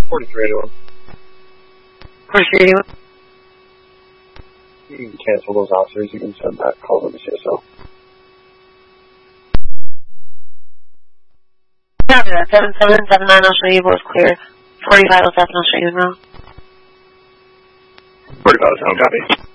4381. 4381. You can cancel those officers. You can send that call to the CSO. Copy that. 7779, I'll show you both cleared. 4507, I'll show you now. 4507, copy.